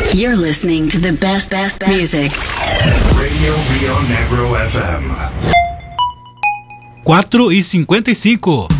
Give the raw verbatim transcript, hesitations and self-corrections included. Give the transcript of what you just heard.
You're listening to the best, best, best music. Radio Rio Negro F M. quatro e cinquenta e cinco.